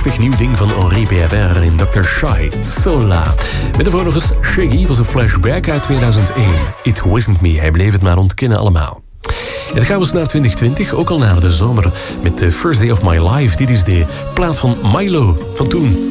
prachtig nieuw ding van Henri BFR in Dr. Shy, Sola. Met daarvoor nog eens Shaggy was een flashback uit 2001. It wasn't me, hij bleef het maar ontkennen allemaal. En dan gaan we eens naar 2020, ook al naar de zomer, met The First Day of My Life. Dit is de plaat van Milo van toen.